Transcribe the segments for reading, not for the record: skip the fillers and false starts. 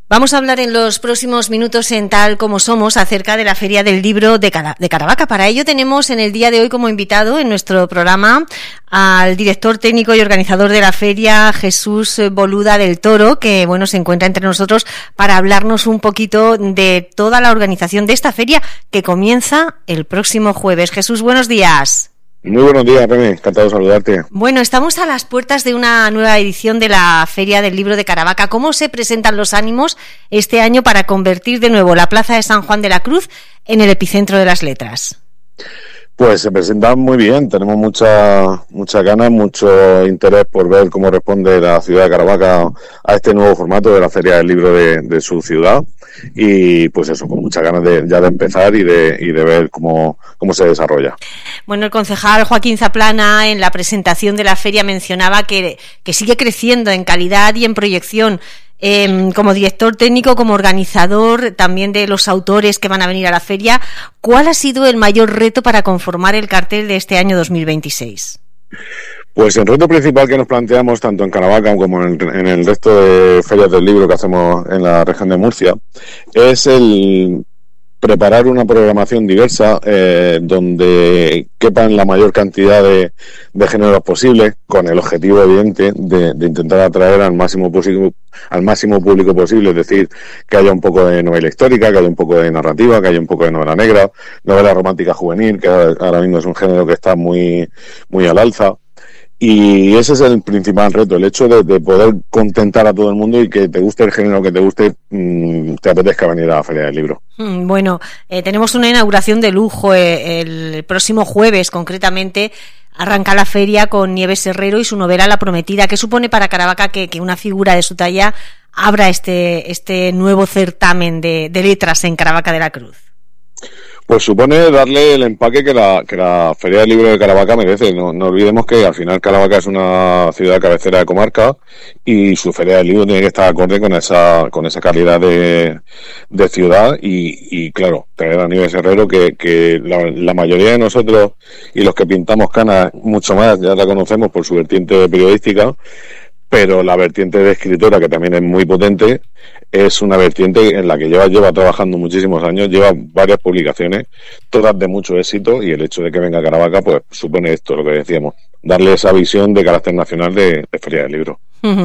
Vamos a hablar en los próximos minutos en Tal Como Somos acerca de la Feria del Libro de Caravaca. Para ello tenemos en el día de hoy como invitado en nuestro programa al director técnico y organizador de la feria, Jesús Boluda del Toro, que se encuentra entre nosotros para hablarnos un poquito de toda la organización de esta feria que comienza el próximo jueves. Jesús, buenos días. Muy buenos días, Remy. Encantado de saludarte. Bueno, estamos a las puertas de una nueva edición de la Feria del Libro de Caravaca. ¿Cómo se presentan los ánimos este año para convertir de nuevo la Plaza de San Juan de la Cruz en el epicentro de las letras? Pues se presentan muy bien. Tenemos muchas ganas, mucho interés por ver cómo responde la ciudad de Caravaca a este nuevo formato de la Feria del Libro de su ciudad. Y pues eso, con muchas ganas de empezar y de ver cómo se desarrolla. Bueno, el concejal Joaquín Zaplana en la presentación de la feria mencionaba que sigue creciendo en calidad y en proyección. Como director técnico, como organizador también de los autores que van a venir a la feria, ¿cuál ha sido el mayor reto para conformar el cartel de este año 2026? Pues el reto principal que nos planteamos tanto en Caravaca como en el resto de ferias del libro que hacemos en la región de Murcia es el preparar una programación diversa donde quepan la mayor cantidad de géneros posibles, con el objetivo evidente de intentar atraer al máximo público posible, es decir, que haya un poco de novela histórica, que haya un poco de narrativa, que haya un poco de novela negra, novela romántica juvenil, que ahora mismo es un género que está muy al alza. Y ese es el principal reto, el hecho de poder contentar a todo el mundo y que te guste el género que te guste, te apetezca venir a la Feria del Libro. Bueno, tenemos una inauguración de lujo el próximo jueves, concretamente. Arranca la feria con Nieves Herrero y su novela La Prometida. ¿Qué supone para Caravaca que una figura de su talla abra este nuevo certamen de letras en Caravaca de la Cruz? Pues supone darle el empaque que la Feria del Libro de Caravaca merece. No olvidemos que al final Caravaca es una ciudad cabecera de comarca y su Feria del Libro tiene que estar acorde con esa calidad de ciudad y claro, traer a Nieves Herrero que la mayoría de nosotros y los que pintamos canas mucho más ya la conocemos por su vertiente periodística, pero la vertiente de escritora, que también es muy potente, es una vertiente en la que lleva trabajando muchísimos años, lleva varias publicaciones, todas de mucho éxito, y el hecho de que venga a Caravaca pues supone esto, lo que decíamos, darle esa visión de carácter nacional de Feria del Libro.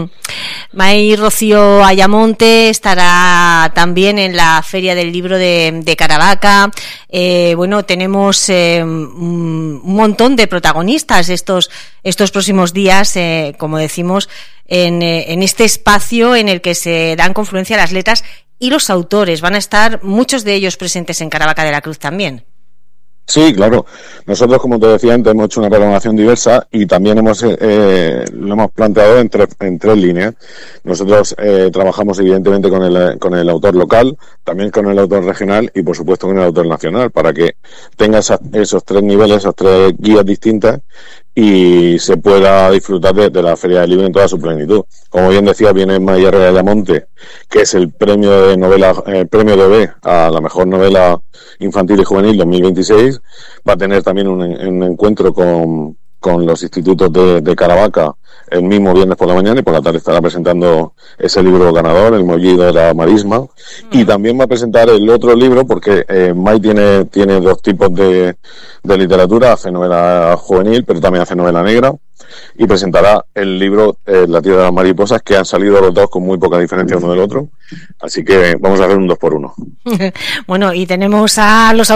May Rocío Ayamonte estará también en la Feria del Libro de Caravaca. Tenemos un montón de protagonistas estos próximos días, como decimos, en este espacio en el que se dan confluencia las letras y los autores. Van a estar muchos de ellos presentes en Caravaca de la Cruz también. Sí, claro. Nosotros, como te decía antes, hemos hecho una programación diversa y también lo hemos planteado en tres líneas. Nosotros trabajamos evidentemente con el autor local, también con el autor regional y por supuesto con el autor nacional, para que tenga esos tres niveles, esas tres guías distintas y se pueda disfrutar de la Feria del Libro en toda su plenitud. Como bien decía, viene May Herrero Ayamonte, que es el premio de novela, el premio de B a la mejor novela infantil y juvenil 2026. Va a tener también un encuentro con los institutos de Caravaca el mismo viernes por la mañana y por la tarde estará presentando ese libro ganador, El Mollido de la Marisma, y también va a presentar el otro libro porque May tiene dos tipos de literatura, hace novela juvenil pero también hace novela negra, y presentará el libro La Tierra de las Mariposas, que han salido los dos con muy poca diferencia uno del otro, así que vamos a hacer un 2x1. Bueno, y tenemos a los